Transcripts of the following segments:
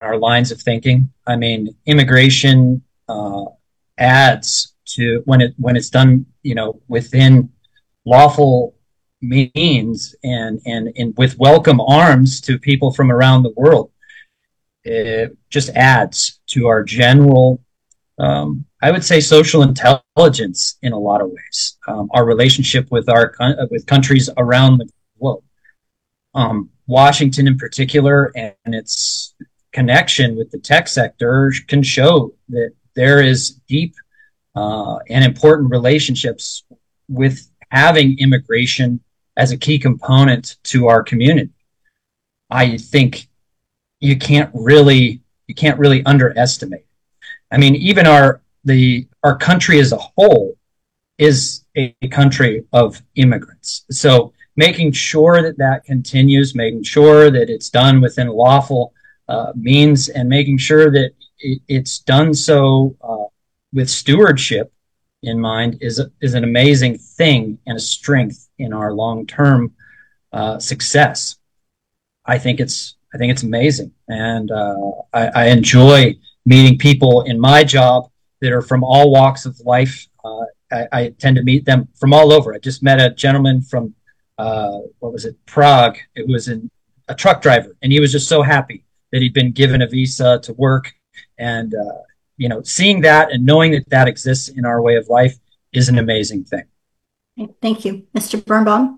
our lines of thinking. I mean, immigration adds to when it's done, within lawful means and with welcome arms to people from around the world. It just adds to our general, I would say, social intelligence in a lot of ways. Our relationship with with countries around the globe. Washington in particular and its connection with the tech sector can show that there is deep and important relationships with having immigration as a key component to our community. I think you can't really underestimate. I mean, even our country as a whole is a country of immigrants. So making sure that continues, making sure that it's done within lawful means, and making sure that it's done so with stewardship in mind is an amazing thing and a strength in our long-term success. I think it's amazing, and I enjoy meeting people in my job that are from all walks of life. I tend to meet them from all over. I just met a gentleman from Prague. It was a truck driver, and he was just so happy that he'd been given a visa to work. And seeing that and knowing that exists in our way of life is an amazing thing. Thank you, Mr. Birnbaum.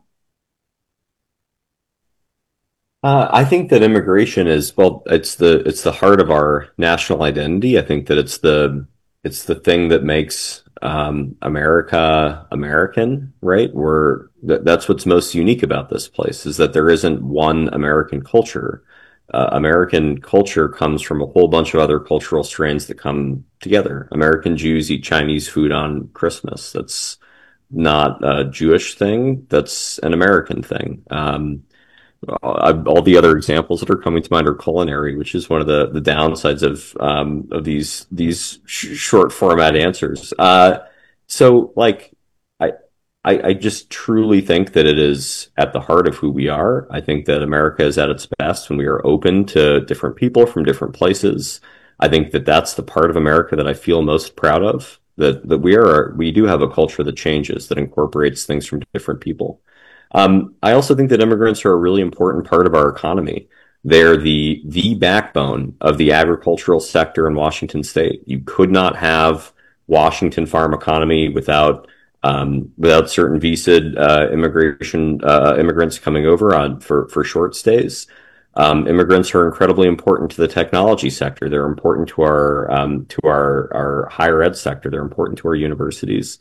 I think that immigration is, well, it's the heart of our national identity. I think that it's the thing that makes America American, right? That's what's most unique about this place, is that there isn't one American culture. American culture comes from a whole bunch of other cultural strands that come together. American Jews eat Chinese food on Christmas. That's not a Jewish thing. That's an American thing. All the other examples that are coming to mind are culinary, which is one of the downsides of these short format answers. So like I just truly think that it is at the heart of who we are. I think that America is at its best when we are open to different people from different places. I think that that's the part of America that I feel most proud of. That we do have a culture that changes, that incorporates things from different people. I also think that immigrants are a really important part of our economy. They're the backbone of the agricultural sector in Washington State. You could not have Washington farm economy without certain visa immigrants coming over for short stays. Immigrants are incredibly important to the technology sector. They're important to our higher ed sector. They're important to our universities.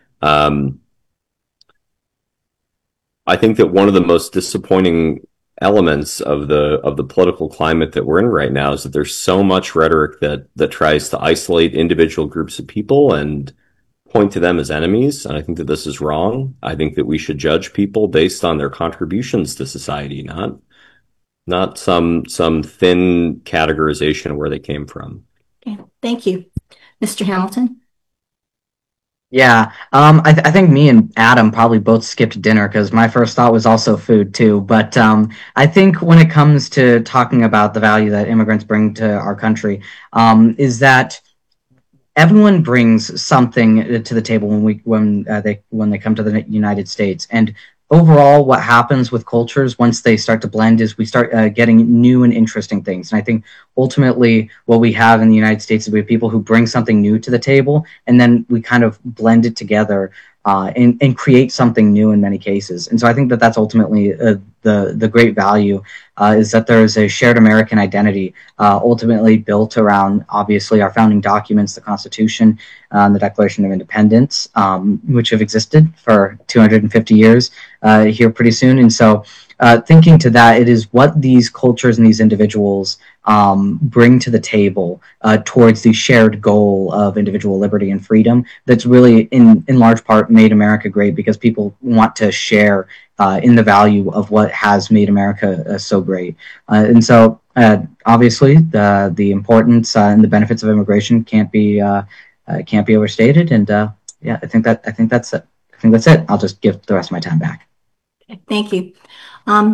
I think that one of the most disappointing elements of the political climate that we're in right now is that there's so much rhetoric that tries to isolate individual groups of people and point to them as enemies. And I think that this is wrong. I think that we should judge people based on their contributions to society, not some thin categorization of where they came from. Okay, thank you, Mr. Hamilton. Yeah, I think me and Adam probably both skipped dinner because my first thought was also food too. But I think when it comes to talking about the value that immigrants bring to our country, is that everyone brings something to the table when they come to the United States. And overall, what happens with cultures once they start to blend is we start getting new and interesting things. And I think ultimately what we have in the United States is we have people who bring something new to the table, and then we kind of blend it together and create something new in many cases. And so I think that that's ultimately the great value is that there is a shared American identity ultimately built around, obviously, our founding documents, the Constitution, the Declaration of Independence, which have existed for 250 years here pretty soon. And so thinking to that, it is what these cultures and these individuals bring to the table towards the shared goal of individual liberty and freedom that's really in large part made America great, because people want to share in the value of what has made America so great. And so obviously the importance and the benefits of immigration can't be overstated. And yeah, I think that's it. I'll just give the rest of my time back. Okay, thank you.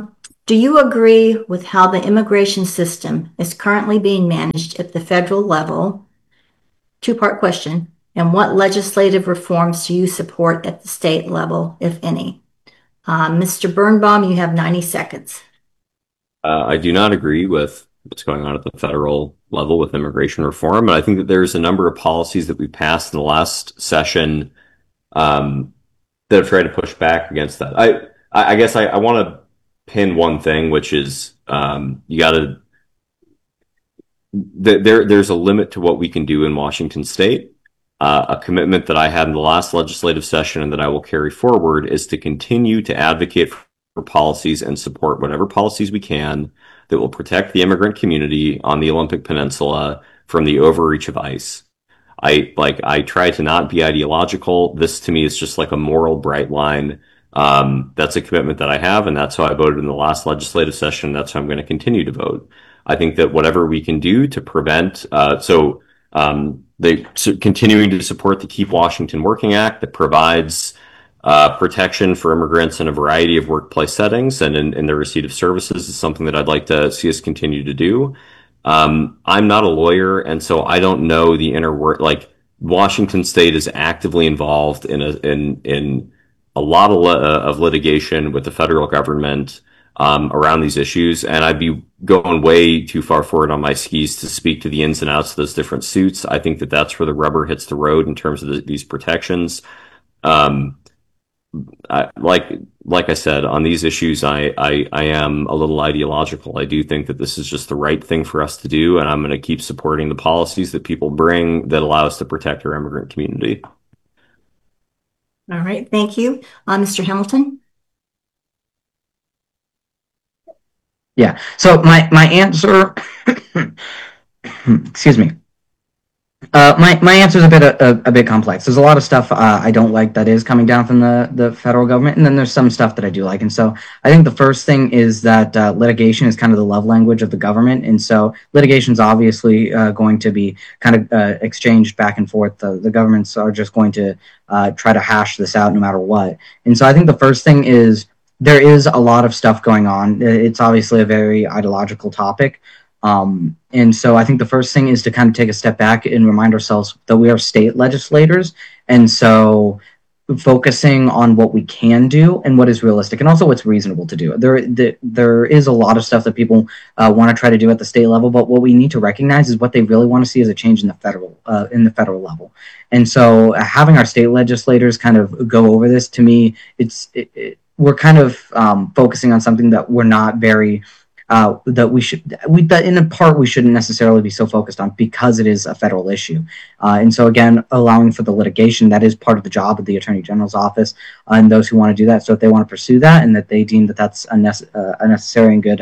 Do you agree with how the immigration system is currently being managed at the federal level? Two-part question. And what legislative reforms do you support at the state level, if any? Mr. Birnbaum, you have 90 seconds. I do not agree with what's going on at the federal level with immigration reform, and I think that there's a number of policies that we passed in the last session that have tried to push back against that. I guess I want to pin one thing, which is you got to there's a limit to what we can do in Washington State. A commitment that I had in the last legislative session and that I will carry forward is to continue to advocate for policies and support whatever policies we can that will protect the immigrant community on the Olympic Peninsula from the overreach of ICE. I try to not be ideological. This to me is just like a moral bright line. That's a commitment that I have, and that's how I voted in the last legislative session. That's how I'm going to continue to vote. I think that whatever we can do to prevent, continuing to support the Keep Washington Working Act that provides protection for immigrants in a variety of workplace settings and in the receipt of services is something that I'd like to see us continue to do. I'm not a lawyer, and so I don't know the inner work. Like Washington State is actively involved in a lot of litigation with the federal government around these issues, and I'd be going way too far forward on my skis to speak to the ins and outs of those different suits. I think that that's where the rubber hits the road in terms of these protections. Like I said, on these issues, I am a little ideological. I do think that this is just the right thing for us to do, and I'm going to keep supporting the policies that people bring that allow us to protect our immigrant community. All right, thank you. Mr. Hamilton? Yeah. So my answer, excuse me. My answer is a bit complex. There's a lot of stuff I don't like that is coming down from the federal government, and then there's some stuff that I do like. And so I think the first thing is that litigation is kind of the love language of the government, and so litigation is obviously going to be kind of exchanged back and forth. The governments are just going to try to hash this out no matter what. And so I think the first thing is there is a lot of stuff going on. It's obviously a very ideological topic. And so I think the first thing is to kind of take a step back and remind ourselves that we are state legislators. And so focusing on what we can do and what is realistic and also what's reasonable to do. There is a lot of stuff that people want to try to do at the state level, but what we need to recognize is what they really want to see is a change in the federal level. And so having our state legislators kind of go over this, to me, we're kind of focusing on something that we're not very that in a part we shouldn't necessarily be so focused on because it is a federal issue. And so again, allowing for the litigation, that is part of the job of the Attorney General's office and those who want to do that. So if they want to pursue that and that they deem that that's a necessary and good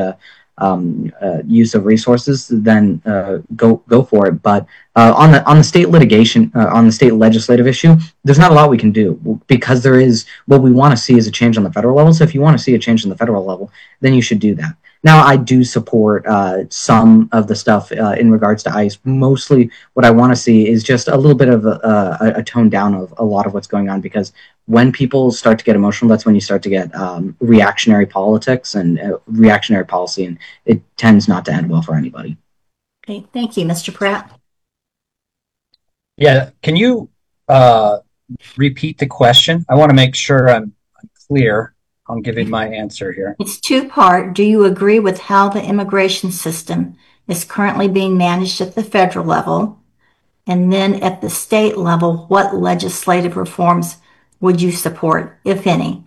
use of resources, then go for it. But on the state litigation, on the state legislative issue, there's not a lot we can do because there is what we want to see is a change on the federal level. So if you want to see a change on the federal level, then you should do that. Now, I do support some of the stuff in regards to ICE. Mostly what I want to see is just a little bit of a tone down of a lot of what's going on, because when people start to get emotional, that's when you start to get reactionary politics and reactionary policy, and it tends not to end well for anybody. Okay, thank you. Mr. Pratt? Yeah, can you repeat the question? I want to make sure I'm clear on giving my answer here. It's two-part. Do you agree with how the immigration system is currently being managed at the federal level? And then at the state level, what legislative reforms would you support, if any?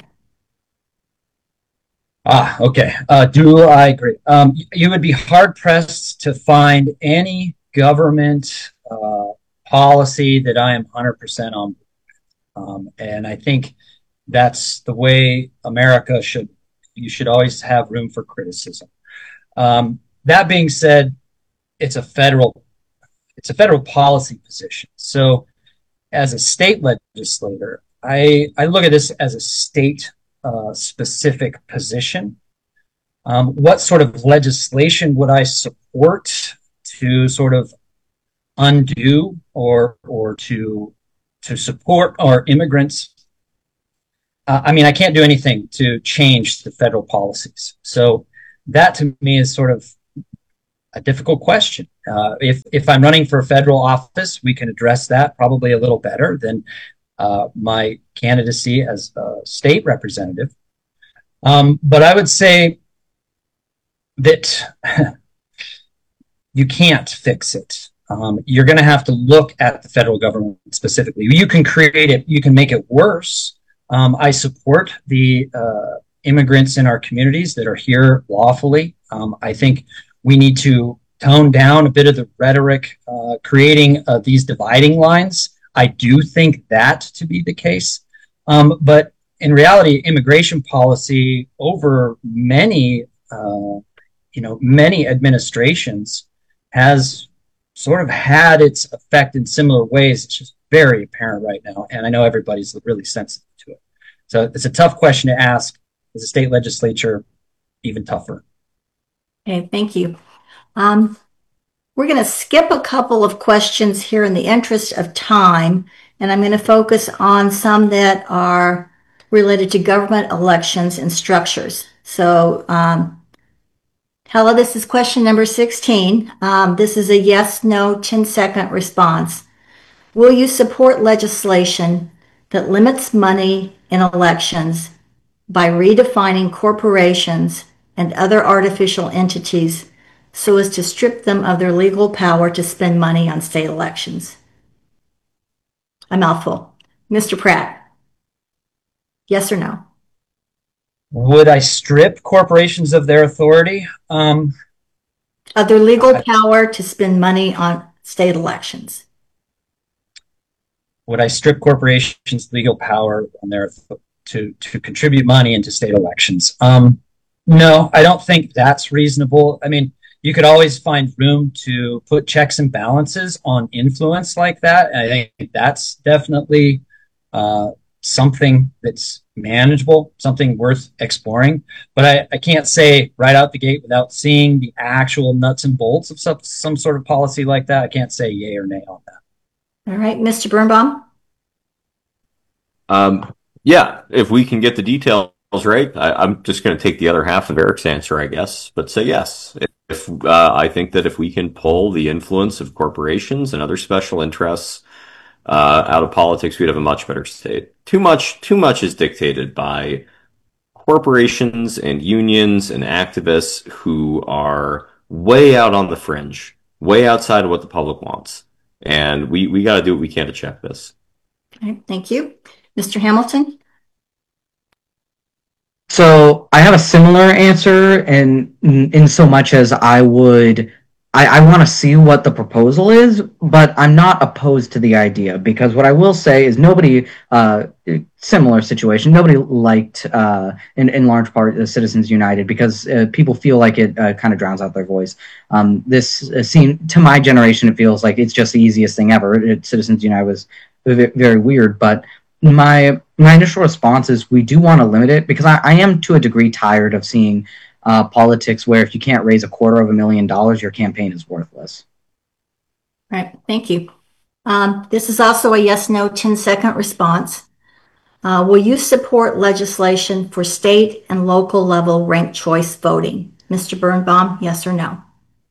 Okay. Do I agree? You would be hard-pressed to find any government policy that I am 100% on. And I think that's the way America should. You should always have room for criticism. That being said, it's a federal policy position. So as a state legislator, I look at this as a state specific position. What sort of legislation would I support to sort of undo or to support our immigrants? I mean, I can't do anything to change the federal policies. So that to me is sort of a difficult question. If I'm running for federal office, we can address that probably a little better than my candidacy as a state representative. But I would say that you can't fix it. You're going to have to look at the federal government specifically. You can create it, you can make it worse. I support the immigrants in our communities that are here lawfully. I think we need to tone down a bit of the rhetoric, creating these dividing lines. I do think that to be the case. But in reality, immigration policy over many administrations has sort of had its effect in similar ways. It's just very apparent right now. And I know everybody's really sensitive to it. So it's a tough question to ask. As a state legislature, even tougher. Okay, thank you. We're going to skip a couple of questions here in the interest of time, and I'm going to focus on some that are related to government elections and structures. So, Hella, this is question number 16. This is a yes, no, 10-second response. Will you support legislation that limits money in elections by redefining corporations and other artificial entities so as to strip them of their legal power to spend money on state elections? A mouthful. Mr. Pratt, yes or no? Would I strip corporations of their authority? Of their legal power to spend money on state elections. Would I strip corporations' legal power on their to contribute money into state elections? No, I don't think that's reasonable. I mean, you could always find room to put checks and balances on influence like that. I think that's definitely something that's manageable, something worth exploring. But I can't say right out the gate without seeing the actual nuts and bolts of some sort of policy like that. I can't say yay or nay on that. All right, Mr. Birnbaum? Yeah, if we can get the details right, I'm just going to take the other half of Eric's answer, I guess, but say yes. If I think that if we can pull the influence of corporations and other special interests out of politics, we'd have a much better state. Too much is dictated by corporations and unions and activists who are way out on the fringe, way outside of what the public wants. And we got to do what we can to check this. Okay, thank you. Mr. Hamilton? So I have a similar answer, and in so much as I want to see what the proposal is, but I'm not opposed to the idea, because what I will say is nobody, similar situation, nobody liked, in large part, Citizens United, because people feel like it kind of drowns out their voice. This seemed, to my generation, it feels like it's just the easiest thing ever. Citizens United was very weird, but my initial response is we do want to limit it, because I am to a degree tired of seeing politics where if you can't raise $250,000, your campaign is worthless. All right, thank you. This is also a yes-no 10-second response. Will you support legislation for state and local level ranked choice voting? Mr. Birnbaum, yes or no?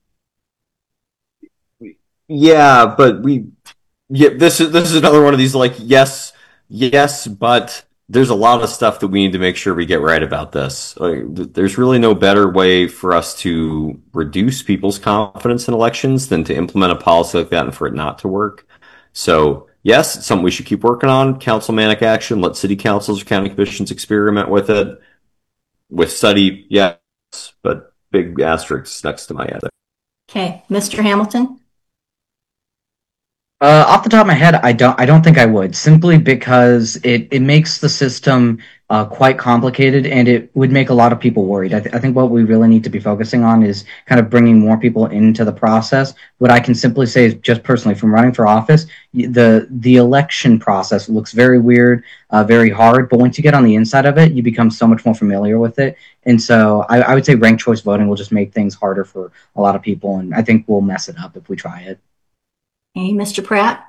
Yeah, but this is another one of these like yes, but there's a lot of stuff that we need to make sure we get right about this. There's really no better way for us to reduce people's confidence in elections than to implement a policy like that and for it not to work. So yes, it's something we should keep working on. Councilmanic action, let city councils or county commissions experiment with it. With study, yes, but big asterisks next to my answer. Okay, Mr. Hamilton? Off the top of my head, I don't think I would, simply because it makes the system quite complicated, and it would make a lot of people worried. I think what we really need to be focusing on is kind of bringing more people into the process. What I can simply say is, just personally, from running for office, the election process looks very weird, very hard, but once you get on the inside of it, you become so much more familiar with it. And so I would say ranked choice voting will just make things harder for a lot of people, and I think we'll mess it up if we try it. Hey, Mr. Pratt?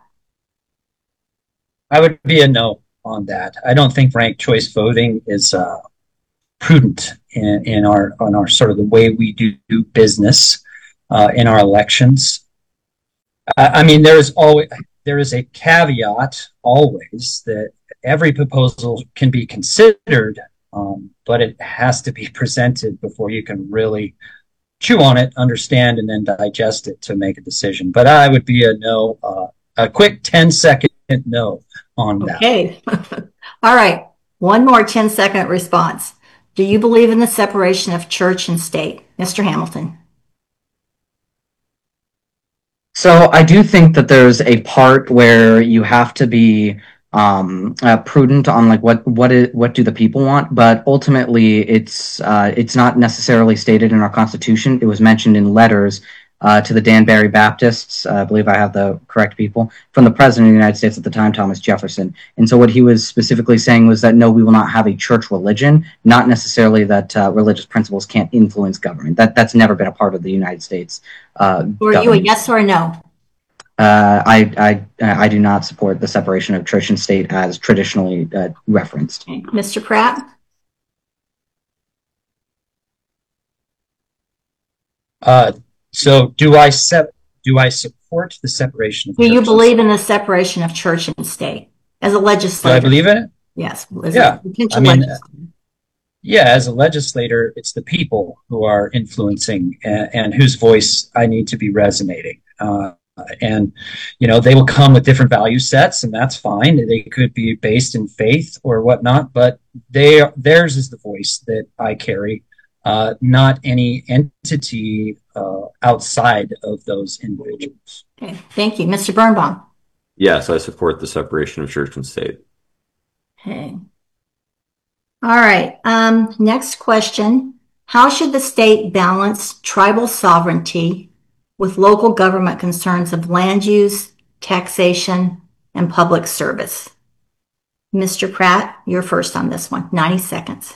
I would be a no on that. I don't think ranked choice voting is the prudent in our sort of the way we do business in our elections. I mean, there is a caveat always that every proposal can be considered, but it has to be presented before you can really chew on it, understand, and then digest it to make a decision. But I would be a no, a quick 10-second no on that. Okay. All right. One more 10-second response. Do you believe in the separation of church and state? Mr. Hamilton. So I do think that there's a part where you have to be prudent on like what do the people want, but ultimately it's not necessarily stated in our Constitution. It was mentioned in letters to the Danbury Baptists. I believe I have the correct people from the President of the United States at the time, Thomas Jefferson. And so what he was specifically saying was that no, we will not have a church religion, not necessarily that religious principles can't influence government. That's never been a part of the United States. Were you a yes or a no? I do not support the separation of church and state as traditionally referenced. Okay. Mr. Pratt? So do I support the separation of Do you church believe in the separation of church and state as a Do legislator? I believe in it? Yes. Yeah. I mean, yeah, as a legislator, it's the people who are influencing and whose voice I need to be resonating. And, you know, they will come with different value sets, and that's fine. They could be based in faith or whatnot, but theirs is the voice that I carry, not any entity outside of those individuals. Okay. Thank you. Mr. Birnbaum? Yes, I support the separation of church and state. Okay. All right. Next question. How should the state balance tribal sovereignty with local government concerns of land use, taxation, and public service? Mr. Pratt, you're first on this one. 90 seconds.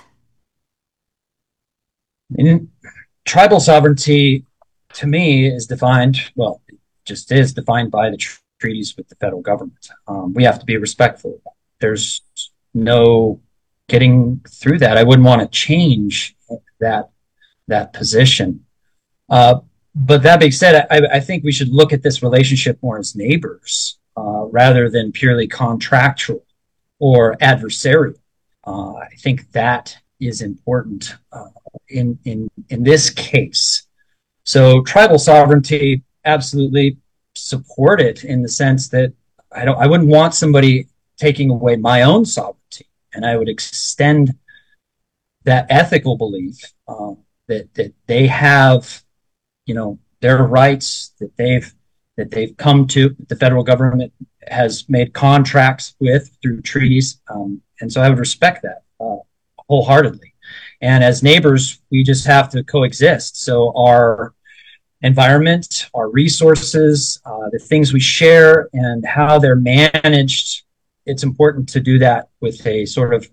Tribal sovereignty, to me, is defined, well, it just is defined by the treaties with the federal government. We have to be respectful. There's no getting through that. I wouldn't want to change that position. But that being said, I think we should look at this relationship more as neighbors rather than purely contractual or adversarial. I think that is important in this case. So tribal sovereignty, absolutely support it in the sense that I wouldn't want somebody taking away my own sovereignty, and I would extend that ethical belief that they have, you know, their rights that they've come to, the federal government has made contracts with through treaties, and so I would respect that wholeheartedly. And as neighbors, we just have to coexist. So our environment, our resources, the things we share, and how they're managed, it's important to do that with a sort of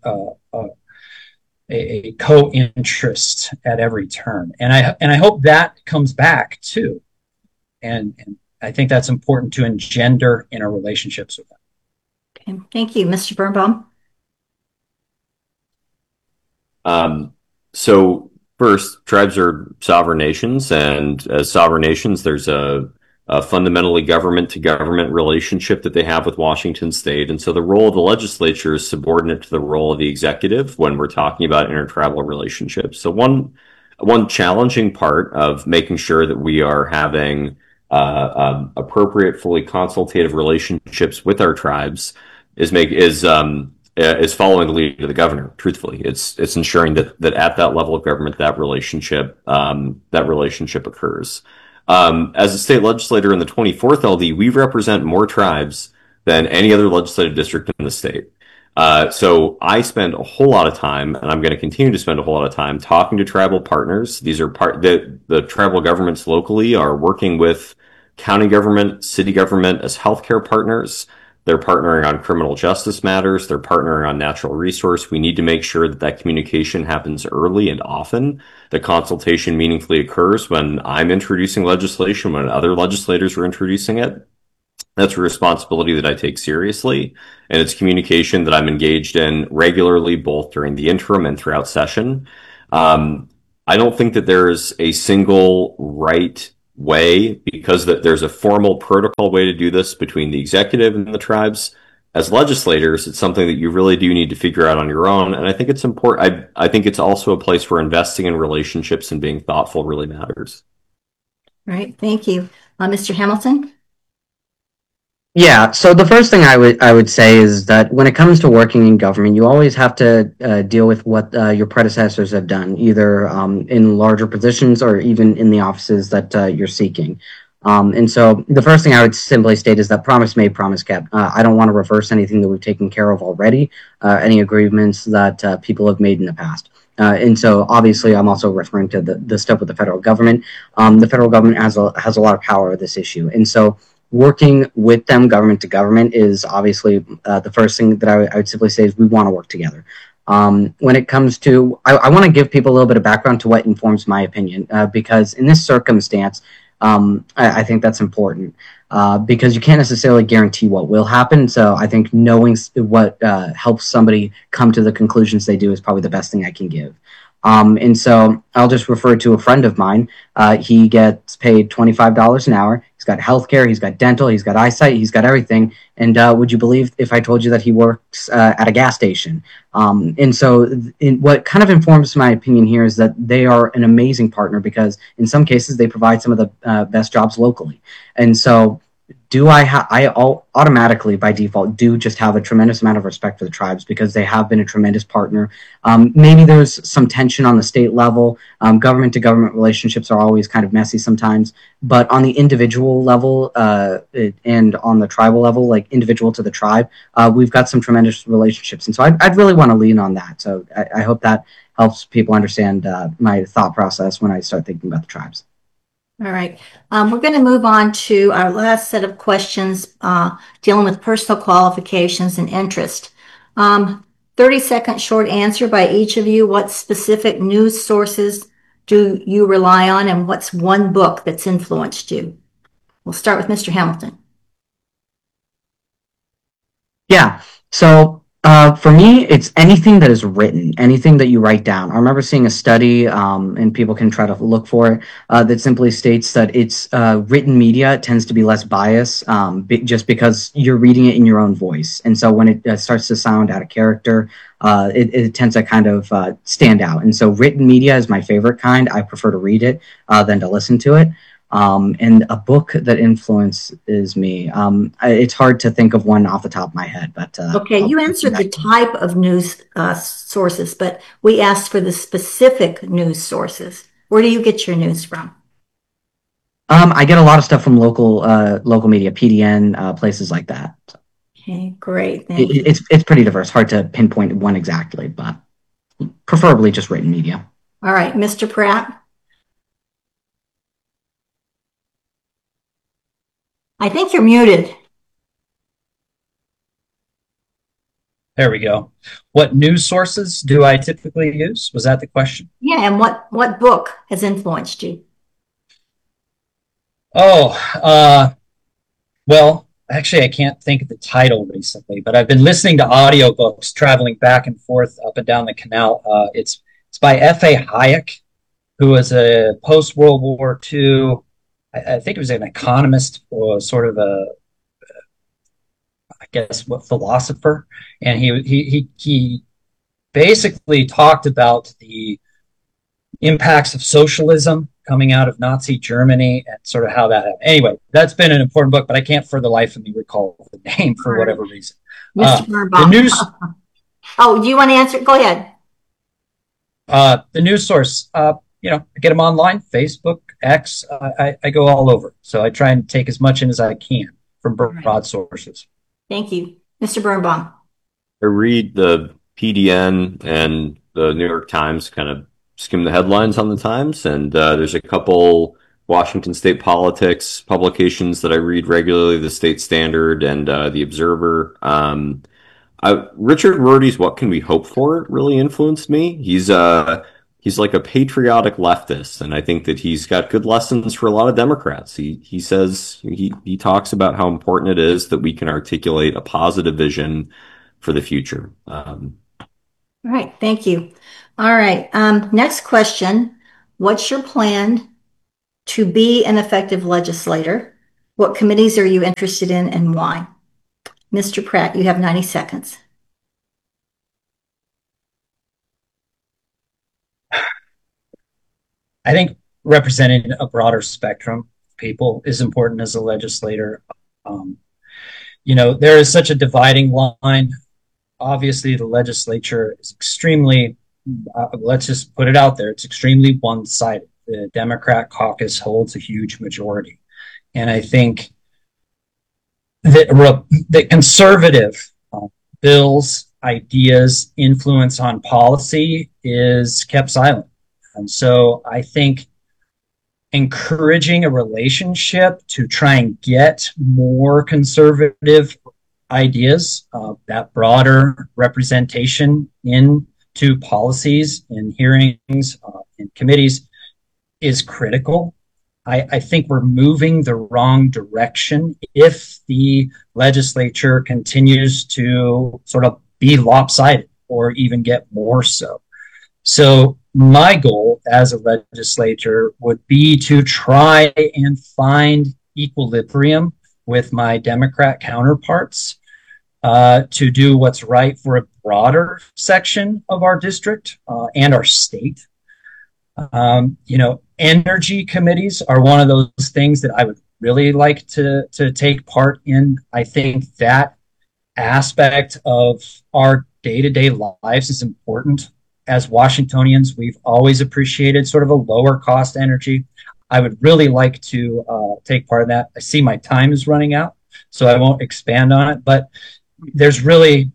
a co-interest at every turn. And I hope that comes back too. And I think that's important to engender in our relationships with them. Okay. Thank you. Mr. Birnbaum? So first, tribes are sovereign nations, and as sovereign nations, there's a fundamentally government-to-government relationship that they have with Washington State. And so the role of the legislature is subordinate to the role of the executive when we're talking about intertribal relationships. So one challenging part of making sure that we are having appropriate, fully consultative relationships with our tribes is following the lead of the governor. Truthfully, it's ensuring that at that level of government, that relationship occurs. As a state legislator in the 24th LD, we represent more tribes than any other legislative district in the state. So I spend a whole lot of time, and I'm going to continue to spend a whole lot of time talking to tribal partners. These are the tribal governments locally are working with county government, city government as healthcare partners. They're partnering on criminal justice matters. They're partnering on natural resource. We need to make sure that communication happens early and often. The consultation meaningfully occurs when I'm introducing legislation, when other legislators are introducing it. That's a responsibility that I take seriously, and it's communication that I'm engaged in regularly, both during the interim and throughout session. I don't think that there's a single right way because that there's a formal protocol way to do this between the executive and the tribes. As legislators, it's something that you really do need to figure out on your own. And I think it's important. I think it's also a place where investing in relationships and being thoughtful really matters. All right, thank you. Mr. Hamilton? Yeah, so the first thing I would say is that when it comes to working in government, you always have to deal with what your predecessors have done, either in larger positions or even in the offices that you're seeking. And so the first thing I would simply state is that promise made, promise kept. I don't want to reverse anything that we've taken care of already, any agreements that people have made in the past. And so obviously I'm also referring to the stuff with the federal government. The federal government has a lot of power with this issue. And so working with them government to government is obviously the first thing that I would simply say is we want to work together. When it comes to, I want to give people a little bit of background to what informs my opinion, because in this circumstance, I think that's important because you can't necessarily guarantee what will happen. So I think knowing what helps somebody come to the conclusions they do is probably the best thing I can give. And so I'll just refer to a friend of mine. He gets paid $25 an hour. He's got healthcare, he's got dental, he's got eyesight, he's got everything. And would you believe if I told you that he works at a gas station? And so what kind of informs my opinion here is that they are an amazing partner because in some cases they provide some of the best jobs locally. And so do I automatically by default do just have a tremendous amount of respect for the tribes because they have been a tremendous partner. Maybe there's some tension on the state level. Government to government relationships are always kind of messy sometimes, but on the individual level and on the tribal level, like individual to the tribe, we've got some tremendous relationships. And so I'd really want to lean on that. So I hope that helps people understand my thought process when I start thinking about the tribes. All right. We're going to move on to our last set of questions dealing with personal qualifications and interest. 30-second short answer by each of you. What specific news sources do you rely on, and what's one book that's influenced you? We'll start with Mr. Hamilton. Yeah. So for me, it's anything that is written, anything that you write down. I remember seeing a study, and people can try to look for it, that simply states that it's written media tends to be less biased just because you're reading it in your own voice. And so when it starts to sound out of character, it tends to kind of stand out. And so written media is my favorite kind. I prefer to read it than to listen to it. And a book that influences me. It's hard to think of one off the top of my head, but okay, you answered the type of news sources, but we asked for the specific news sources. Where do you get your news from? I get a lot of stuff from local media, PDN, places like that. So Okay, great. Thank you. it's pretty diverse. Hard to pinpoint one exactly, but preferably just written media. All right, Mr. Pratt. I think you're muted. There we go. What news sources do I typically use? Was that the question? Yeah, and what book has influenced you? Oh, well, actually, I can't think of the title recently, but I've been listening to audiobooks traveling back and forth up and down the canal. It's by F.A. Hayek, who was a post-World War II, I think he was an economist or sort of a, I guess, what philosopher, and he basically talked about the impacts of socialism coming out of Nazi Germany and sort of how that happened. Anyway, that's been an important book, but I can't for the life of me recall the name for whatever reason. Mr. The Birnbaum. news, Oh, do you want to answer? Go ahead. the news source, I get them online, Facebook, X. I go all over, so I try and take as much in as I can from All right. broad sources. Thank you. Mr. Birnbaum. I read the PDN and the New York Times, kind of skim the headlines on the Times, and there's a couple Washington State politics publications that I read regularly, the State Standard and the Observer. Richard Rorty's "What Can We Hope For" really influenced me. He's like a patriotic leftist, and I think that he's got good lessons for a lot of Democrats. He says he talks about how important it is that we can articulate a positive vision for the future. All right. Thank you. All right. Next question. What's your plan to be an effective legislator? What committees are you interested in and why? Mr. Pratt, you have 90 seconds. I think representing a broader spectrum of people is important as a legislator. Um, there is such a dividing line. Obviously, the legislature is extremely, let's just put it out there, it's extremely one sided. The Democrat caucus holds a huge majority. And I think that conservative bills, ideas, influence on policy is kept silent. And so I think encouraging a relationship to try and get more conservative ideas, that broader representation into policies and hearings in committees is critical. I think we're moving the wrong direction if the legislature continues to sort of be lopsided or even get more so. So my goal as a legislator would be to try and find equilibrium with my Democrat counterparts to do what's right for a broader section of our district and our state. Energy committees are one of those things that I would really like to take part in. I think that aspect of our day-to-day lives is important. As Washingtonians, we've always appreciated sort of a lower cost energy. I would really like to take part in that. I see my time is running out, so I won't expand on it, but there's really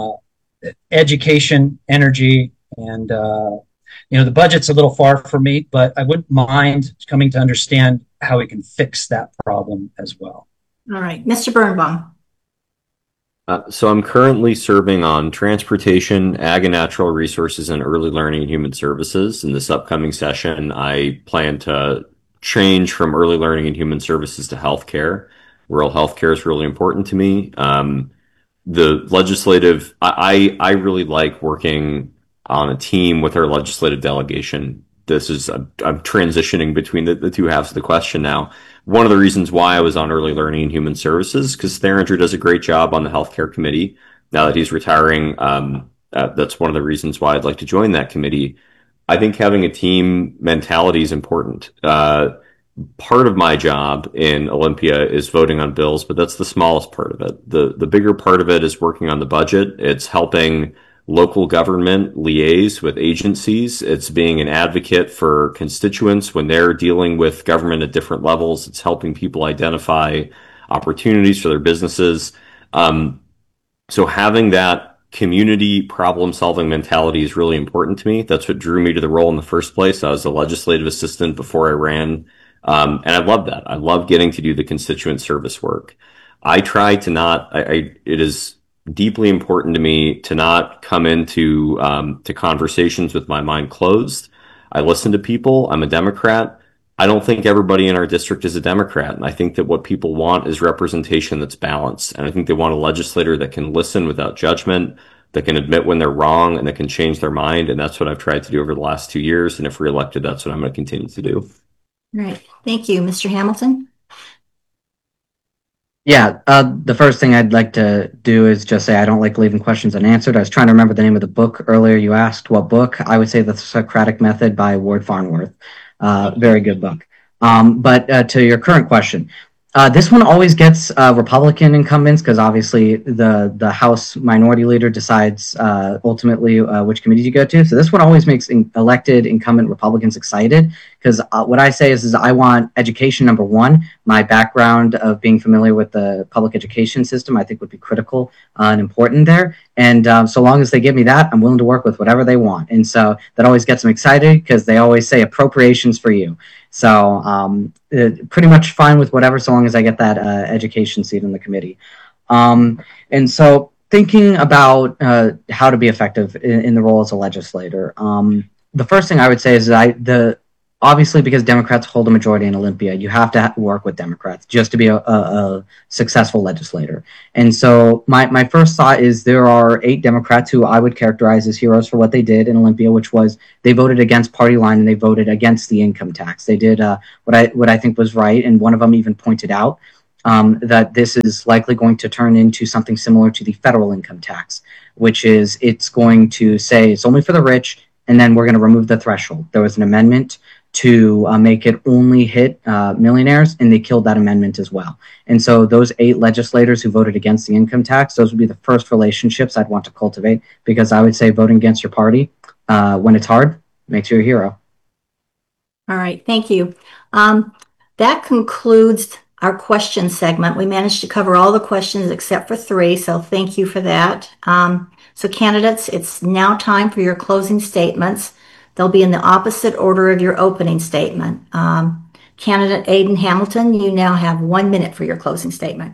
education, energy, and the budget's a little far for me, but I wouldn't mind coming to understand how we can fix that problem as well. All right, Mr. Birnbaum. So I'm currently serving on transportation, ag and natural resources, and early learning and human services. In this upcoming session, I plan to change from early learning and human services to healthcare. Rural healthcare is really important to me. The legislative, I really like working on a team with our legislative delegation. I'm transitioning between the two halves of the question now. One of the reasons why I was on early learning and human services, because Theringer does a great job on the healthcare committee. Now that he's retiring, that's one of the reasons why I'd like to join that committee. I think having a team mentality is important. Part of my job in Olympia is voting on bills, but that's the smallest part of it. The bigger part of it is working on the budget. It's helping local government liaise with agencies. It's being an advocate for constituents when they're dealing with government at different levels. It's helping people identify opportunities for their businesses. So having that community problem-solving mentality is really important to me. That's what drew me to the role in the first place. I was a legislative assistant before I ran. And I love that. I love getting to do the constituent service work. I try to not, it is deeply important to me to not come into to conversations with my mind closed. I listen to people. I'm a Democrat. I don't think everybody in our district is a Democrat. And I think that what people want is representation that's balanced. And I think they want a legislator that can listen without judgment, that can admit when they're wrong, and that can change their mind. And that's what I've tried to do over the last 2 years. And if reelected, that's what I'm going to continue to do. Right. Thank you. Mr. Hamilton? Yeah, the first thing I'd like to do is just say I don't like leaving questions unanswered. I was trying to remember the name of the book earlier. You asked what book. I would say The Socratic Method by Ward Farnworth. Very good book. But to your current question, this one always gets Republican incumbents because obviously the House minority leader decides ultimately which committee you go to. So this one always makes elected incumbent Republicans excited because what I say is I want education, number one. My background of being familiar with the public education system I think would be critical and important there. And so long as they give me that, I'm willing to work with whatever they want. And so that always gets them excited because they always say appropriations for you. So pretty much fine with whatever, so long as I get that education seat in the committee. And so thinking about how to be effective in the role as a legislator, the first thing I would say is obviously, because Democrats hold a majority in Olympia, you have to work with Democrats just to be a successful legislator. And so my first thought is there are 8 Democrats who I would characterize as heroes for what they did in Olympia, which was they voted against party line and they voted against the income tax. They did what I think was right, and one of them even pointed out that this is likely going to turn into something similar to the federal income tax, which is it's going to say it's only for the rich, and then we're going to remove the threshold. There was an amendment to make it only hit millionaires, and they killed that amendment as well. And so those 8 legislators who voted against the income tax, those would be the first relationships I'd want to cultivate, because I would say voting against your party when it's hard makes you a hero. All right, thank you. That concludes our question segment. We managed to cover all the questions except for 3, so thank you for that. So candidates, it's now time for your closing statements. They'll be in the opposite order of your opening statement. Candidate Aidan Hamilton, you now have 1 minute for your closing statement.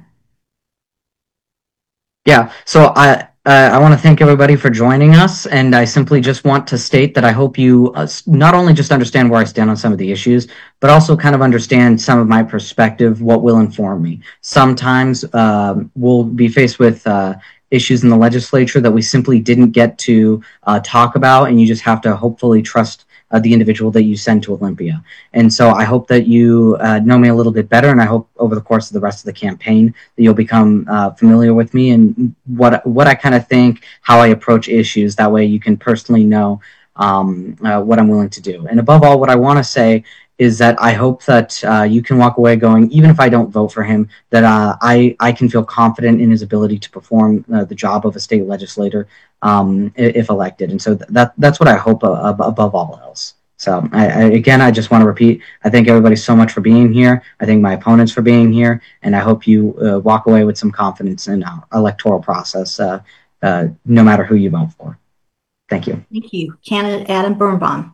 Yeah, so I want to thank everybody for joining us, and I simply just want to state that I hope you not only just understand where I stand on some of the issues, but also kind of understand some of my perspective, what will inform me. Sometimes we'll be faced with issues in the legislature that we simply didn't get to talk about, and you just have to hopefully trust the individual that you send to Olympia. And so I hope that you know me a little bit better, and I hope over the course of the rest of the campaign that you'll become familiar with me and what I kind of think, how I approach issues. That way you can personally know what I'm willing to do. And above all, what I want to say is that I hope that you can walk away going, even if I don't vote for him, that I can feel confident in his ability to perform the job of a state legislator if elected. And so that's what I hope above all else. So again, I just want to repeat, I thank everybody so much for being here. I thank my opponents for being here. And I hope you walk away with some confidence in our electoral process, no matter who you vote for. Thank you. Thank you. Candidate Adam Birnbaum.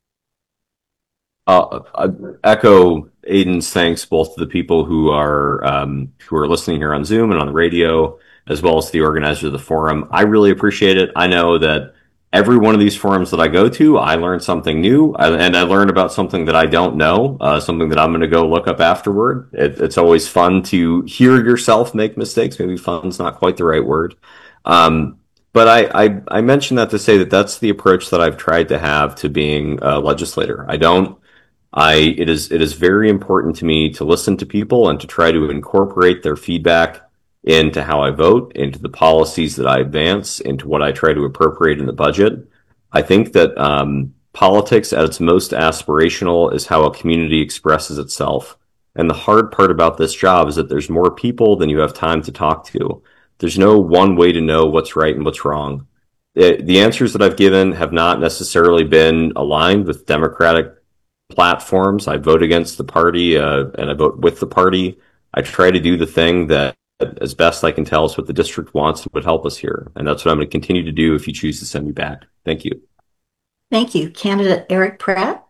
I echo Aidan's thanks both to the people who are listening here on Zoom and on the radio, as well as the organizers of the forum. I really appreciate it. I know that every one of these forums that I go to, I learn something new, and I learn about something that I don't know, something that I'm going to go look up afterward. It's always fun to hear yourself make mistakes. Maybe fun's not quite the right word. But I mentioned that to say that that's the approach that I've tried to have to being a legislator. It is very important to me to listen to people and to try to incorporate their feedback into how I vote, into the policies that I advance, into what I try to appropriate in the budget. I think that politics at its most aspirational is how a community expresses itself. And the hard part about this job is that there's more people than you have time to talk to. There's no one way to know what's right and what's wrong. The answers that I've given have not necessarily been aligned with Democratic platforms. I vote against the party and I vote with the party. I try to do the thing that, as best I can tell, is what the district wants and would help us here. And that's what I'm going to continue to do if you choose to send me back. Thank you. Thank you. Candidate Eric Pratt.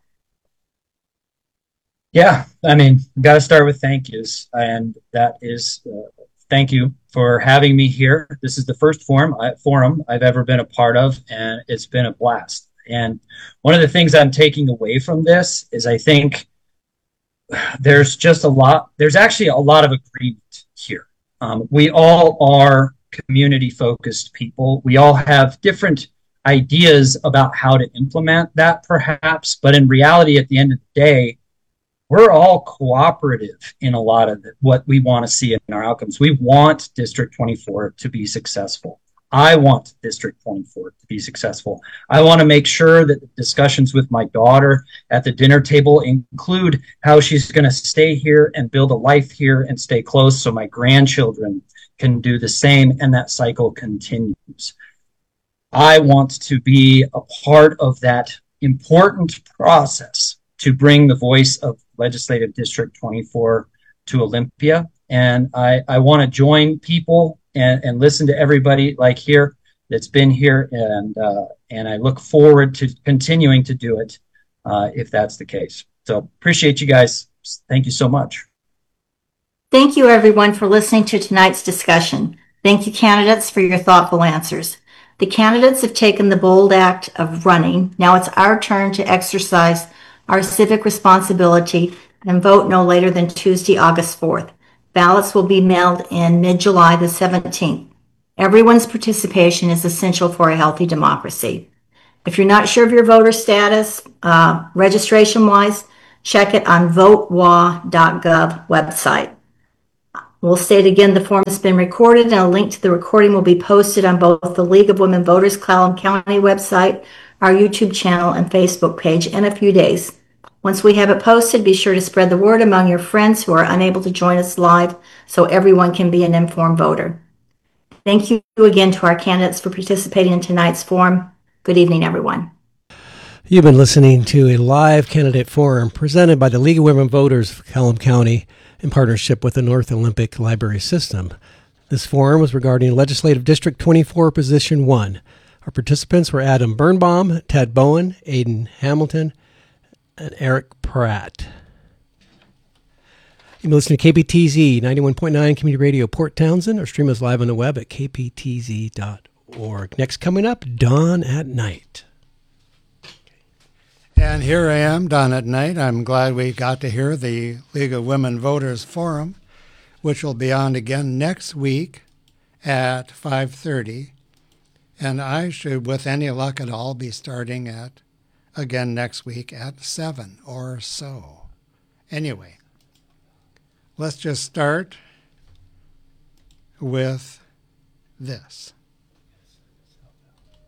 Yeah, I mean, got to start with thank yous. And that is, thank you for having me here. This is the first forum I've ever been a part of, and it's been a blast. And one of the things I'm taking away from this is I think there's actually a lot of agreement here. We all are community-focused people. We all have different ideas about how to implement that, perhaps. But in reality, at the end of the day, we're all cooperative in a lot of what we want to see in our outcomes. We want District 24 to be successful. I want District 24 to be successful. I want to make sure that the discussions with my daughter at the dinner table include how she's going to stay here and build a life here and stay close so my grandchildren can do the same and that cycle continues. I want to be a part of that important process to bring the voice of Legislative District 24 to Olympia. And I want to join people and listen to everybody like here that's been here. And I look forward to continuing to do it if that's the case. So appreciate you guys. Thank you so much. Thank you, everyone, for listening to tonight's discussion. Thank you, candidates, for your thoughtful answers. The candidates have taken the bold act of running. Now it's our turn to exercise our civic responsibility, and vote no later than Tuesday, August 4th. Ballots will be mailed in mid-July the 17th. Everyone's participation is essential for a healthy democracy. If you're not sure of your voter status, registration-wise, check it on votewa.gov website. We'll state again, the form has been recorded and a link to the recording will be posted on both the League of Women Voters Clallam County website, our YouTube channel, and Facebook page in a few days. Once we have it posted, be sure to spread the word among your friends who are unable to join us live so everyone can be an informed voter. Thank you again to our candidates for participating in tonight's forum. Good evening, everyone. You've been listening to a live candidate forum presented by the League of Women Voters of Clallam County in partnership with the North Olympic Library System. This forum was regarding Legislative District 24, Position 1. Our participants were Adam Birnbaum, Ted Bowen, Aidan Hamilton, and Eric Pratt. You can listen to KPTZ 91.9 Community Radio Port Townsend or stream us live on the web at kptz.org. Next coming up, Dawn at Night. And here I am, Dawn at Night. I'm glad we got to hear the League of Women Voters Forum, which will be on again next week at 5:30. And I should, with any luck at all, be starting again next week at 7 or so. Anyway, let's just start with this.